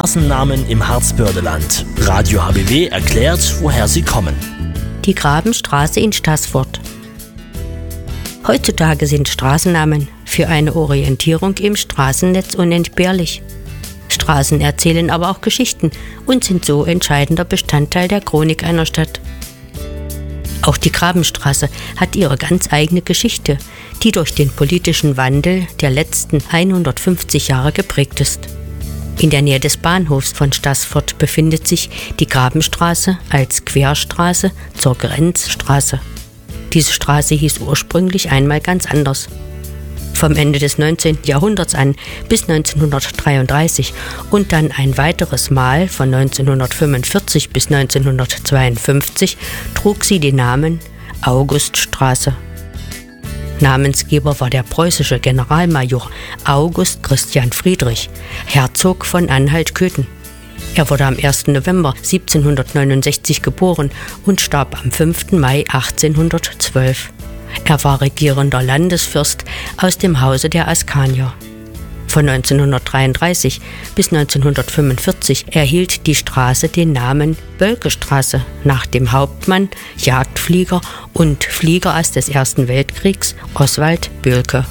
Straßennamen im Harzbördeland. Radio HBW erklärt, woher sie kommen. Die Grabenstraße in Staßfurt. Heutzutage sind Straßennamen für eine Orientierung im Straßennetz unentbehrlich. Straßen erzählen aber auch Geschichten und sind so entscheidender Bestandteil der Chronik einer Stadt. Auch die Grabenstraße hat ihre ganz eigene Geschichte, die durch den politischen Wandel der letzten 150 Jahre geprägt ist. In der Nähe des Bahnhofs von Staßfurt befindet sich die Grabenstraße als Querstraße zur Grenzstraße. Diese Straße hieß ursprünglich einmal ganz anders. Vom Ende des 19. Jahrhunderts an bis 1933 und dann ein weiteres Mal von 1945 bis 1952 trug sie den Namen Auguststraße. Namensgeber war der preußische Generalmajor August Christian Friedrich, Herzog von Anhalt-Köthen. Er wurde am 1. November 1769 geboren und starb am 5. Mai 1812. Er war regierender Landesfürst aus dem Hause der Askanier. Von 1933 bis 1945 erhielt die Straße den Namen Boelckestraße nach dem Hauptmann, Jagdflieger und Fliegerass des Ersten Weltkriegs Oswald Boelcke.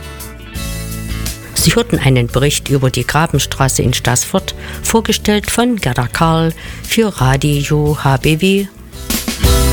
Sie hörten einen Bericht über die Grabenstraße in Staßfurt, vorgestellt von Gerda Karl für Radio HBW